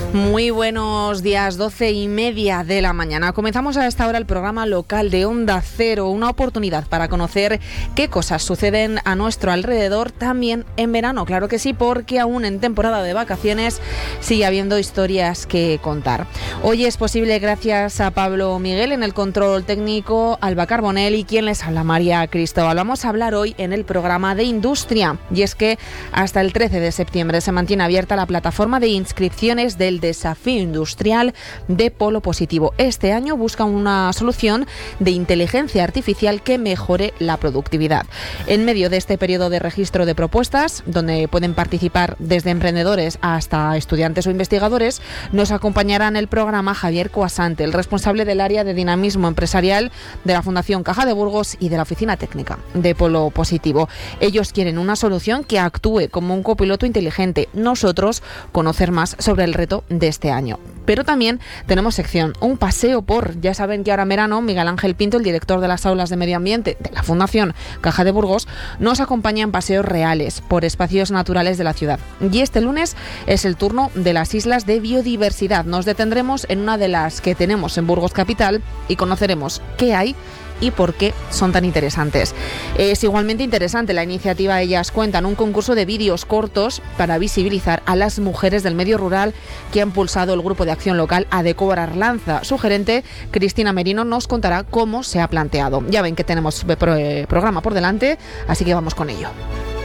Muy buenos días, 12:30 de la mañana. Comenzamos a esta hora el programa local de Onda Cero, una oportunidad para conocer qué cosas suceden a nuestro alrededor también en verano. Claro que sí, porque aún en temporada de vacaciones sigue habiendo historias que contar. Hoy es posible gracias a Pablo Miguel en el control técnico, Alba Carbonell y quien les habla, María Cristóbal. Vamos a hablar hoy en el programa de Industria, y es que hasta el 13 de septiembre se mantiene abierta la plataforma de inscripciones del Desafío Industrial de Polo Positivo. Este año busca una solución de inteligencia artificial que mejore la productividad. En medio de este periodo de registro de propuestas, donde pueden participar desde emprendedores hasta estudiantes o investigadores, nos acompañará en el programa Javier Coasante, el responsable del área de dinamismo empresarial de la Fundación Caja de Burgos y de la Oficina Técnica de Polo Positivo. Ellos quieren una solución que actúe como un copiloto inteligente. Nosotros conocer más sobre el reto de este año. Pero también tenemos sección, un paseo por, ya saben que ahora en verano Miguel Ángel Pinto, el director de las aulas de medio ambiente de la Fundación Caja de Burgos, nos acompaña en paseos reales por espacios naturales de la ciudad. Y este lunes es el turno de las islas de biodiversidad. Nos detendremos en una de las que tenemos en Burgos Capital y conoceremos qué hay y por qué son tan interesantes. Es igualmente interesante la iniciativa Ellas Cuentan, un concurso de vídeos cortos para visibilizar a las mujeres del medio rural que ha impulsado el Grupo de Acción Local Adecoa Arlanza. Su gerente, Cristina Merino, nos contará cómo se ha planteado. Ya ven que tenemos programa por delante, así que vamos con ello.